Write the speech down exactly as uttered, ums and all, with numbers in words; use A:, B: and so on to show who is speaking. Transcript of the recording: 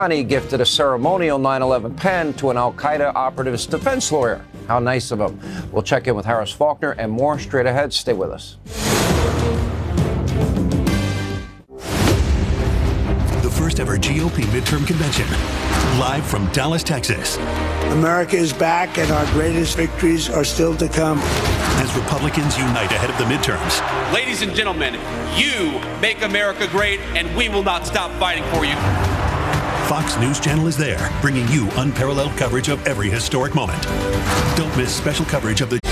A: He gifted a ceremonial nine eleven pen to an al-Qaeda operative's defense lawyer. How nice of him. We'll check in with Harris Faulkner and more straight ahead. Stay with us.
B: The first ever G O P midterm convention, live from Dallas, Texas.
C: America is back, and our greatest victories are still to come.
B: As Republicans unite ahead of the midterms.
D: Ladies and gentlemen, you make America great, and we will not stop fighting for you.
B: Fox News Channel is there, bringing you unparalleled coverage of every historic moment. Don't miss special coverage of the